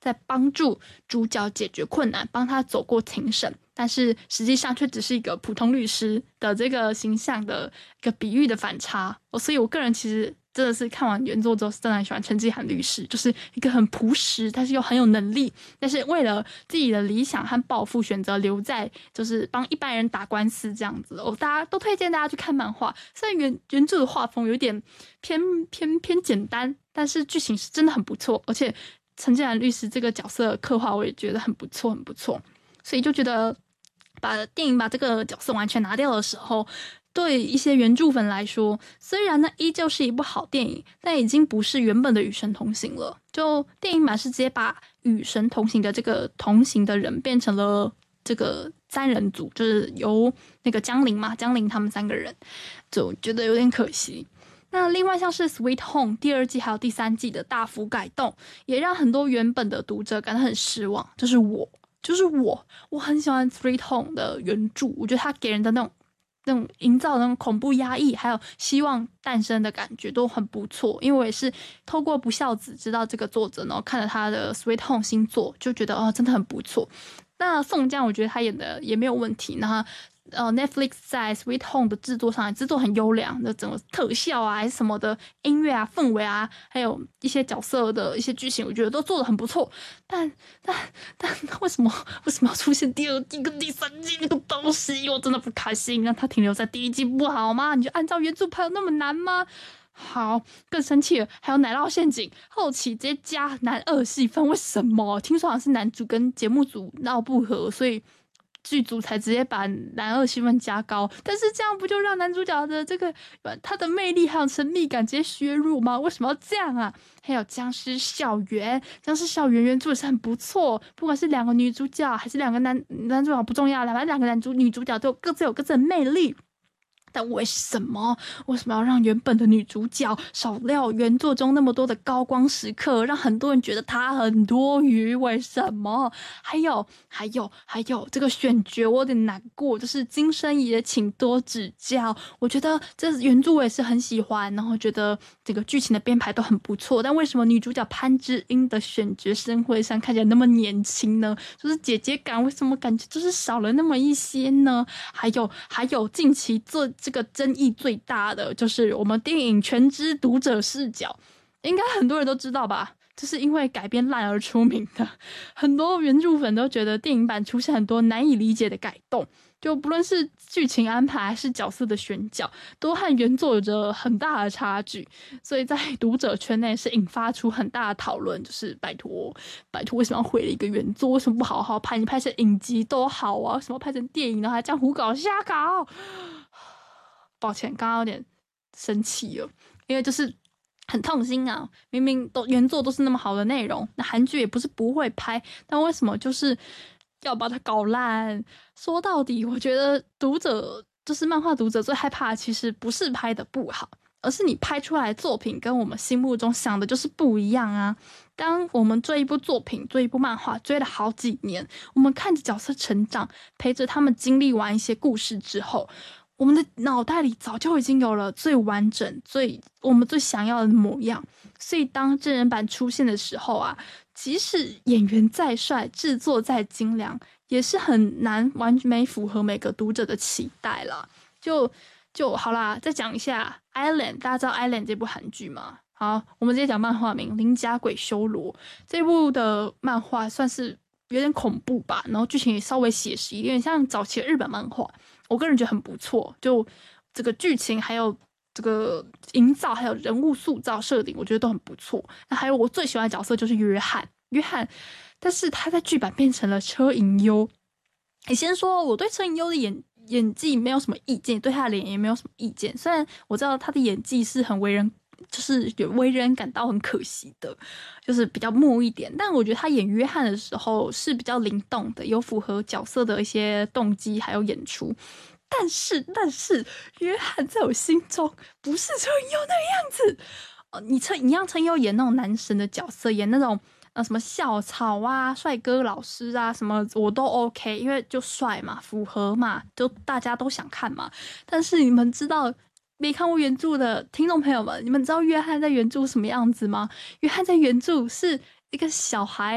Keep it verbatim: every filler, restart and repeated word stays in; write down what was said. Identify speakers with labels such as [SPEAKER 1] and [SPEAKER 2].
[SPEAKER 1] 在帮助主角解决困难，帮他走过庭审，但是实际上却只是一个普通律师的这个形象的一个比喻的反差。哦、所以我个人其实真的是看完原作之后，真的很喜欢陈纪涵律师，就是一个很朴实，但是又很有能力，但是为了自己的理想和抱负，选择留在就是帮一般人打官司这样子。哦，大家都推荐大家去看漫画，虽然原原著的画风有点偏偏偏简单，但是剧情是真的很不错，而且陈纪涵律师这个角色的刻画我也觉得很不错，很不错，所以就觉得把电影把这个角色完全拿掉的时候。对一些原著粉来说，虽然呢依旧是一部好电影，但已经不是原本的与神同行了。就电影版是直接把与神同行的这个同行的人变成了这个三人组，就是由那个江玲嘛，江玲他们三个人，就觉得有点可惜。那另外像是 Sweet Home 第二季还有第三季的大幅改动，也让很多原本的读者感到很失望。就是我，就是我，我很喜欢 Sweet Home 的原著，我觉得它给人的那种。那种营造的那种恐怖压抑，还有希望诞生的感觉都很不错。因为我也是透过不孝子知道这个作者，然后看了他的 Sweet Home 新作，就觉得哦，真的很不错。那宋江我觉得他演的也没有问题，那呃 Netflix 在 Sweet Home 的制作上制作很优良，那整个特效啊还是什么的音乐啊氛围啊，还有一些角色的一些剧情，我觉得都做得很不错。但但但为什么为什么要出现第二季跟第三季那个东西？我真的不开心，让它停留在第一季不好吗？你就按照原著拍有那么难吗？好，更生气了，还有奶酪陷阱，后期直接加男二戏份，为什么？听说好像是男主跟节目组闹不和，所以剧组才直接把男二戏份加高。但是这样不就让男主角的这个他的魅力还有神秘感直接削弱吗？为什么要这样啊？还有僵尸校园，僵尸校园原著也是很不错，不管是两个女主角还是两个男男主角不重要，反正两个男主女主角都各自有各自的魅力。但为什么为什么要让原本的女主角少料原作中那么多的高光时刻，让很多人觉得她很多余？为什么？还有还有还有这个选角我有点难过，就是金生怡的请多指教。我觉得这原著我也是很喜欢，然后觉得这个剧情的编排都很不错，但为什么女主角潘之英的选角申惠珊看起来那么年轻呢？就是姐姐感为什么感觉就是少了那么一些呢？还有还有近期做这个争议最大的就是我们电影全知读者视角，应该很多人都知道吧，就是因为改编烂而出名的，很多原著粉都觉得电影版出现很多难以理解的改动，就不论是剧情安排还是角色的选角，都和原作有着很大的差距，所以在读者圈内是引发出很大的讨论，就是拜托拜托为什么要毁了一个原作？为什么不好好拍？你拍成影集都好啊，为什么拍成电影呢？还这样胡搞瞎搞？抱歉，刚刚有点生气了，因为就是很痛心啊！明明都原作都是那么好的内容，那韩剧也不是不会拍，但为什么就是要把它搞烂？说到底，我觉得读者就是漫画读者最害怕的，其实不是拍的不好，而是你拍出来的作品跟我们心目中想的就是不一样啊！当我们追一部作品、追一部漫画，追了好几年，我们看着角色成长，陪着他们经历完一些故事之后，我们的脑袋里早就已经有了最完整、最我们最想要的模样。所以当真人版出现的时候啊，即使演员再帅、制作再精良，也是很难完美符合每个读者的期待啦。就就好啦，再讲一下《Island》，大家知道《Island》这部韩剧吗？好，我们直接讲漫画名《邻家鬼修罗》。这部的漫画算是有点恐怖吧，然后剧情也稍微写实一点，像早期的日本漫画。我个人觉得很不错，就这个剧情还有这个营造，还有人物塑造设定，我觉得都很不错。那还有我最喜欢的角色就是约翰，约翰，但是他在剧版变成了车银优。你先说，我对车银优的演演技没有什么意见，对他的脸也没有什么意见。虽然我知道他的演技是很为人，就是有为人感到很可惜的，就是比较木一点。但我觉得他演约翰的时候是比较灵动的，有符合角色的一些动机还有演出。但是，但是约翰在我心中不是车银优那个样子。呃，你车你让车银优演那种男神的角色，演那种呃什么校草啊、帅哥老师啊什么，我都 OK， 因为就帅嘛，符合嘛，就大家都想看嘛。但是你们知道没看过原著的听众朋友们，你们知道约翰在原著什么样子吗？约翰在原著是一个小孩